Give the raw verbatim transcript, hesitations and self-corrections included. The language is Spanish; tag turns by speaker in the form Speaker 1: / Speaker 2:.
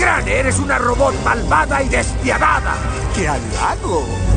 Speaker 1: Crane, eres una robot malvada y despiadada.
Speaker 2: ¡Qué halago!